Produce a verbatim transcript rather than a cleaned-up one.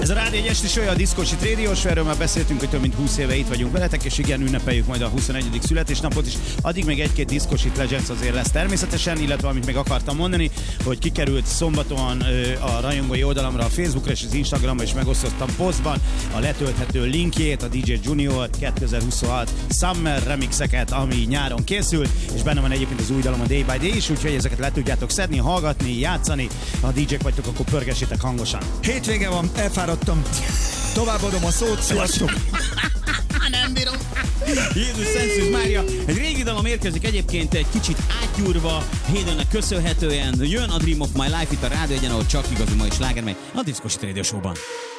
Ez a Rádió egy esti show, a Discósit Radio Show, erről már beszéltünk, hogy több mint húsz éve itt vagyunk veletek, és igen, ünnepeljük majd a huszonegyedik születésnapot is. Addig még egy-két Discósit Legends azért lesz természetesen, illetve amit még akartam mondani, hogy kikerült szombaton a rajongói oldalamra, a Facebookra és az Instagramra, és megosztottam posztban a letölthető linkjét, a dé dzsé Junior kétezer-huszonhat Summer remixeket, ami nyáron készült, és benne van egyébként az új dalom, a Day by Day is, úgyhogy ezeket le tudjátok szedni, hallgatni, játszani. Ha dé dzsék vagytok, akkor pörgessétek hangosan. Hétvége van, elfáradtam. Továbbadom a szót, sziasztok! Nem bírom. Jézus Szent Mária, egy régi dalom érkezik egyébként egy kicsit átgyúrva, Haydennek köszönhetően. Jön a Dream of My Life itt a Rádió Egyen, ahol csak igazi mai sláger megy a Discósit Radio Show-ban.